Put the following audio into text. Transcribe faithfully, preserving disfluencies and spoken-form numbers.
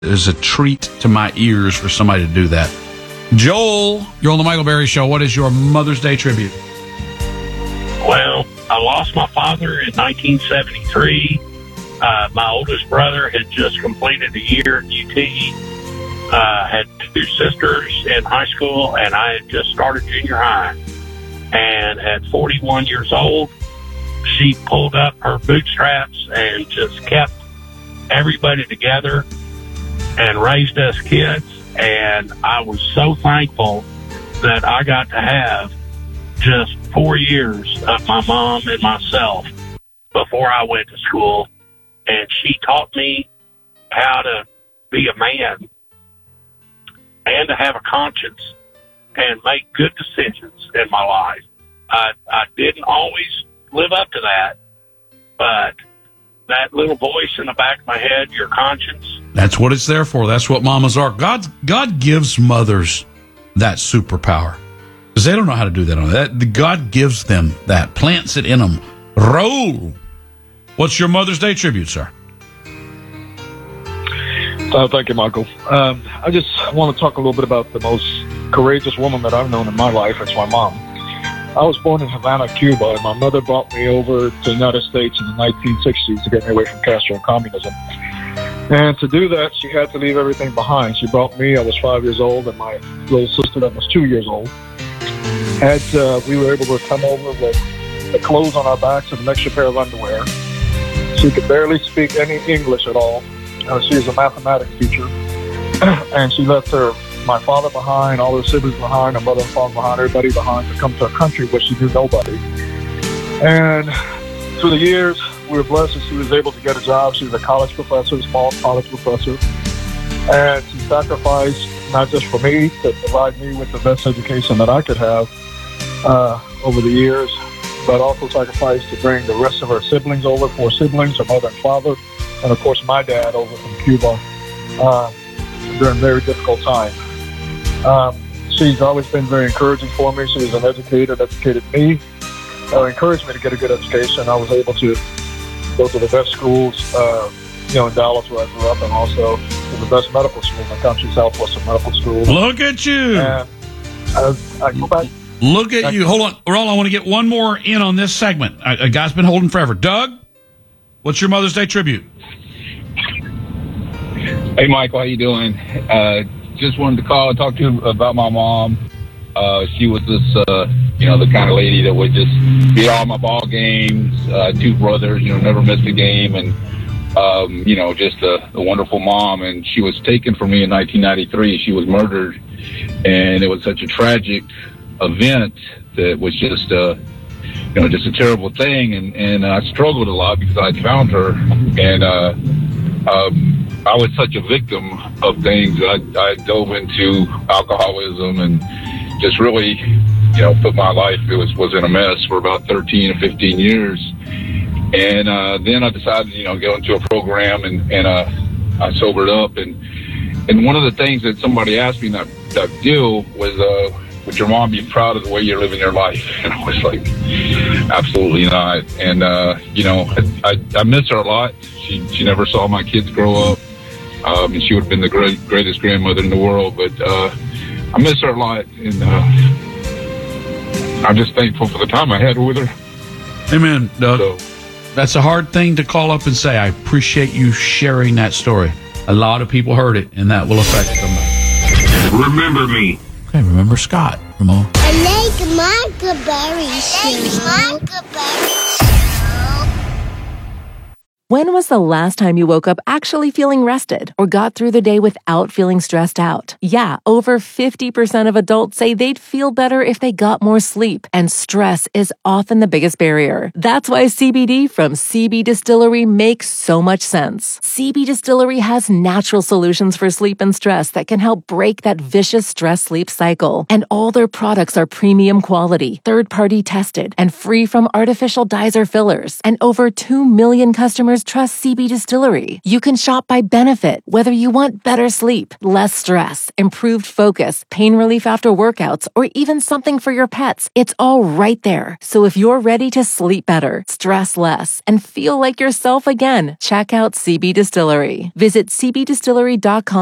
is a treat to my ears for somebody to do that. Joel, you're on the Michael Berry Show. What is your Mother's Day tribute? Well, I lost my father in nineteen seventy-three. Uh, my oldest brother had just completed a year at U T. Uh, had two sisters in high school, and I had just started junior high. And at forty-one years old, she pulled up her bootstraps and just kept everybody together and raised us kids. And I was so thankful that I got to have just four years of my mom and myself before I went to school. And she taught me how to be a man and to have a conscience and make good decisions in my life. I, I didn't always live up to that, but that little voice in the back of my head, your conscience. That's what it's there for. That's what mamas are. God, God gives mothers that superpower because they don't know how to do that on that. God gives them that, plants it in them. Roll. What's your Mother's Day tribute, sir? Uh, thank you, Michael. Um, I just want to talk a little bit about the most courageous woman that I've known in my life. It's my mom. I was born in Havana, Cuba, and my mother brought me over to the United States in the nineteen sixties to get me away from Castro and communism. And to do that, she had to leave everything behind. She brought me, I was five years old, and my little sister that was two years old. And uh, we were able to come over with the clothes on our backs and an extra pair of underwear. She could barely speak any English at all. Uh, she was a mathematics teacher. And she left her, my father behind, all her siblings behind, her mother and father behind, everybody behind to come to a country where she knew nobody. And through the years, we were blessed that she was able to get a job. She was a college professor, a small college professor. And she sacrificed, not just for me, to provide me with the best education that I could have uh, over the years, but also sacrificed to bring the rest of her siblings over, four siblings, her mother and father, and of course my dad over from Cuba uh, during a very difficult time. Um, she's always been very encouraging for me. She was an educator, educated me, uh, encouraged me to get a good education. I was able to go to the best schools, uh, you know, in Dallas where I grew up, and also to the best medical school in the country, Southwestern Medical School. Look at you. And I, I go back. Look at you. Hold on. Roll, I want to get one more in on this segment. A, a guy's been holding forever. Doug, what's your Mother's Day tribute? Hey, Michael, how you doing? Uh, just wanted to call and talk to you about my mom. Uh, she was this, uh, you know, the kind of lady that would just be at all my ball games, uh, two brothers, you know, never missed a game, and, um, you know, just a, a wonderful mom. And she was taken from me in nineteen ninety-three. She was murdered, and it was such a tragic event that was just, uh, you know, just a terrible thing. And, and I struggled a lot because I found her, and uh, um, I was such a victim of things. I, I dove into alcoholism and just really, you know, put my life, it was, was in a mess for about thirteen or fifteen years. And uh, then I decided, you know, go into a program, and, and uh, I sobered up. And and one of the things that somebody asked me in that, that deal was, uh, would your mom be proud of the way you're living your life? And I was like, absolutely not. And, uh, you know, I, I, I miss her a lot. She she never saw my kids grow up. Um, and she would have been the great, greatest grandmother in the world. But uh, I miss her a lot. And uh, I'm just thankful for the time I had with her. Amen, Doug. So, that's a hard thing to call up and say. I appreciate you sharing that story. A lot of people heard it, and that will affect somebody. Remember me. Okay, remember Scott, Ramon. I like Michael Berry Show. I like Michael Berry Show. When was the last time you woke up actually feeling rested or got through the day without feeling stressed out? Yeah, over fifty percent of adults say they'd feel better if they got more sleep, and stress is often the biggest barrier. That's why C B D from C B Distillery makes so much sense. C B Distillery has natural solutions for sleep and stress that can help break that vicious stress-sleep cycle. And all their products are premium quality, third-party tested, and free from artificial dyes or fillers. And over two million customers customers trust C B Distillery. You can shop by benefit, whether you want better sleep, less stress, improved focus, pain relief after workouts, or even something for your pets. It's all right there. So if you're ready to sleep better, stress less, and feel like yourself again, check out C B Distillery. Visit c b distillery dot com